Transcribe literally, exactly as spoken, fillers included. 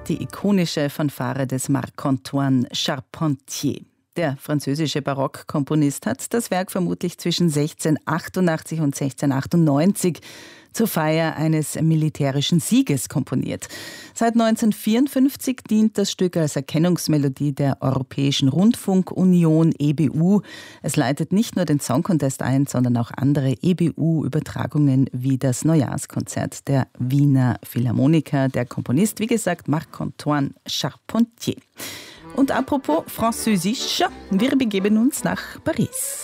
die ikonische Fanfare des Marc-Antoine Charpentier. Der französische Barockkomponist hat das Werk vermutlich zwischen sechzehnhundertachtundachtzig und sechzehnhundertachtundneunzig zur Feier eines militärischen Sieges komponiert. Seit neunzehnhundertvierundfünfzig dient das Stück als Erkennungsmelodie der Europäischen Rundfunkunion E B U. Es leitet nicht nur den Song Contest ein, sondern auch andere E B U-Übertragungen wie das Neujahrskonzert der Wiener Philharmoniker. Der Komponist, wie gesagt, Marc-Antoine Charpentier. Und apropos Französisch, wir begeben uns nach Paris.